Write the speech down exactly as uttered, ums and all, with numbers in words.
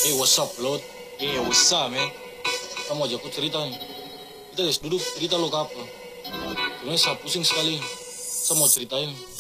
Hey, what's up, Lot? Hey, what's up, man? Kamu aja aku cerita nih. Kita guys duduk cerita lo ke apa? Sebenarnya saya pusing sekali. Saya mau ceritain.